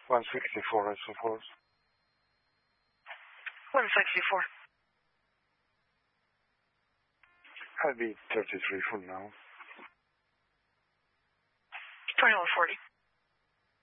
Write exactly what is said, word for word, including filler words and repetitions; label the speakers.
Speaker 1: one sixty-four, I suppose.
Speaker 2: one sixty-four.
Speaker 1: I'll be thirty-three for now.
Speaker 2: twenty-one forty.